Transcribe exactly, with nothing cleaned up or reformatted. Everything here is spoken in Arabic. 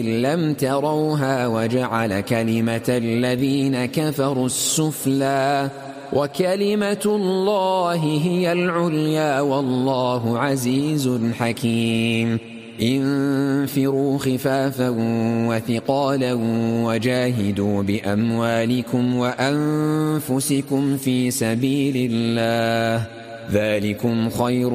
لم تروها وجعل كلمة الذين كفروا السفلى وكلمة الله هي العليا والله عزيز حكيم انفروا خفافا وثقالا وجاهدوا بأموالكم وأنفسكم في سبيل الله ذلكم خير